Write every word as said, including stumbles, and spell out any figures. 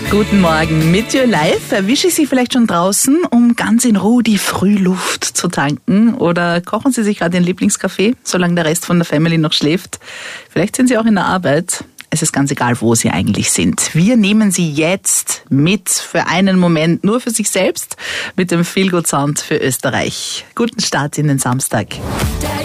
Guten Morgen. Mit Your Life erwische ich Sie vielleicht schon draußen, um ganz in Ruhe die Frühluft zu tanken. Oder kochen Sie sich gerade den Lieblingskaffee, solange der Rest von der Family noch schläft. Vielleicht sind Sie auch in der Arbeit. Es ist ganz egal, wo Sie eigentlich sind. Wir nehmen Sie jetzt mit für einen Moment, nur für sich selbst, mit dem Feel Good Sound für Österreich. Guten Start in den Samstag.